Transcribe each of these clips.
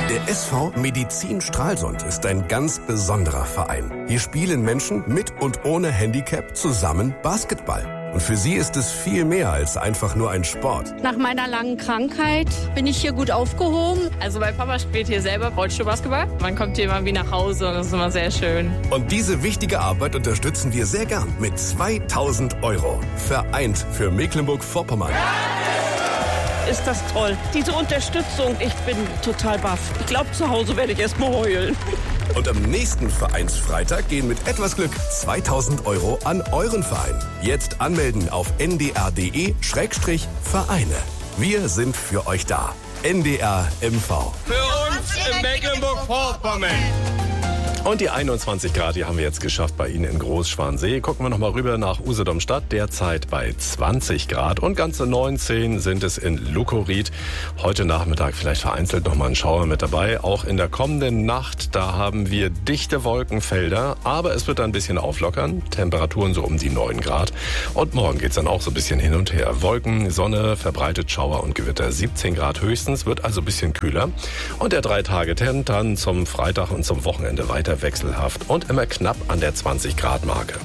Der SV Medizin Stralsund ist ein ganz besonderer Verein. Hier spielen Menschen mit und ohne Handicap zusammen Basketball. Und für sie ist es viel mehr als einfach nur ein Sport. Nach meiner langen Krankheit bin ich hier gut aufgehoben. Also mein Papa spielt hier selber Rollstuhlbasketball. Man kommt hier immer wie nach Hause und das ist immer sehr schön. Und diese wichtige Arbeit unterstützen wir sehr gern mit 2.000 €. Vereint für Mecklenburg-Vorpommern. Ist das toll. Diese Unterstützung, ich bin total baff. Ich glaube, zu Hause werde ich erst mal heulen. Und am nächsten Vereinsfreitag gehen mit etwas Glück 2.000 € an euren Verein. Jetzt anmelden auf ndr.de/Vereine. Wir sind für euch da. NDR MV. Für uns in Mecklenburg-Vorpommern. Und die 21 Grad, die haben wir jetzt geschafft bei Ihnen in Großschwansee. Gucken wir nochmal rüber nach Usedom-Stadt, derzeit bei 20 Grad. Und ganze 19 sind es in Lukowied. Heute Nachmittag vielleicht vereinzelt nochmal ein Schauer mit dabei. Auch in der kommenden Nacht, da haben wir dichte Wolkenfelder. Aber es wird ein bisschen auflockern. Temperaturen so um die 9 Grad. Und morgen geht's dann auch so ein bisschen hin und her. Wolken, Sonne, verbreitet Schauer und Gewitter. 17 Grad höchstens, wird also ein bisschen kühler. Und der 3-Tage-Trend dann zum Freitag und zum Wochenende weiter wechselhaft und immer knapp an der 20-Grad-Marke.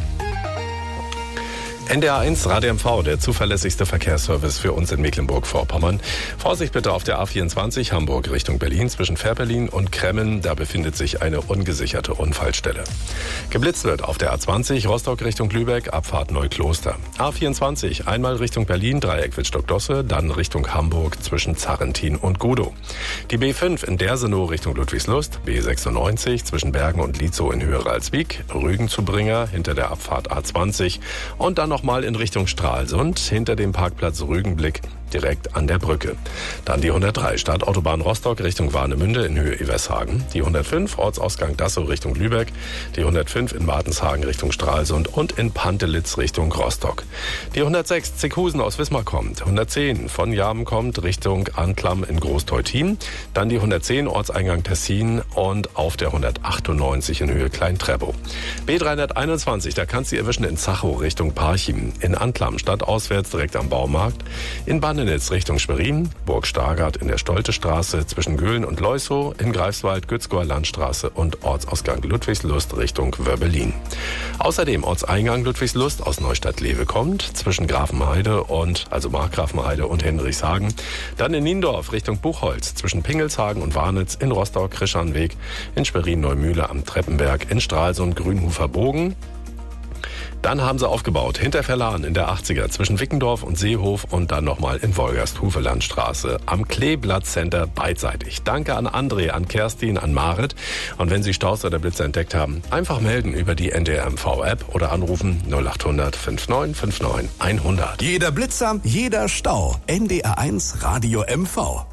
NDR1 Radio MV, der zuverlässigste Verkehrsservice für uns in Mecklenburg-Vorpommern. Vorsicht bitte auf der A24 Hamburg Richtung Berlin zwischen Fährberlin und Kremmen. Da befindet sich eine ungesicherte Unfallstelle. Geblitzt wird auf der A20 Rostock Richtung Lübeck, Abfahrt Neukloster. A24 einmal Richtung Berlin, Dreieck Wittstock-Dosse, dann Richtung Hamburg zwischen Zarrentin und Gudow. Die B5 in Dersenow Richtung Ludwigslust, B96 zwischen Bergen und Lietzow in Höhere Alswiek, Rügen zu Bringer hinter der Abfahrt A20 und dann noch mal in Richtung Stralsund, hinter dem Parkplatz Rügenblick, direkt an der Brücke. Dann die 103 Stadtautobahn Rostock Richtung Warnemünde in Höhe Evershagen, die 105 Ortsausgang Dassow Richtung Lübeck, die 105 in Martenshagen Richtung Stralsund und in Pantelitz Richtung Rostock. Die 106 Zickhusen aus Wismar kommt, 110 von Jamen kommt Richtung Anklam in Großteutin, dann die 110 Ortseingang Tessin und auf der 198 in Höhe Klein-Treppow. B321, da kannst du erwischen in Zachow Richtung Parchim, in Anklam stadtauswärts direkt am Baumarkt, in Bannenitz Richtung Schwerin, Burg Stargard in der Stoltestraße zwischen Göhlen und Leusow, in Greifswald Gützkower Landstraße und Ortsausgang Ludwigslust Richtung Wörbelin. Außerdem Ortseingang Ludwigslust aus Neustadt-Lewe kommt, zwischen Grafenheide und, also Markgrafenheide und Henrichshagen. Dann in Niendorf Richtung Buchholz, zwischen Pingelshagen und Warnitz, in Rostock Krischanweg, in Schwerin Neumühle am Treppenberg, in Stralsund Grünhufer Bogen. Dann haben sie aufgebaut, hinter Verlan in der 80er, zwischen Wickendorf und Seehof und dann nochmal in Wolgast-Hufelandstraße am Kleeblatt-Center beidseitig. Danke an André, an Kerstin, an Marit. Und wenn Sie Staus oder Blitzer entdeckt haben, einfach melden über die NDR-MV-App oder anrufen 0800 5959 100. Jeder Blitzer, jeder Stau. NDR1 Radio MV.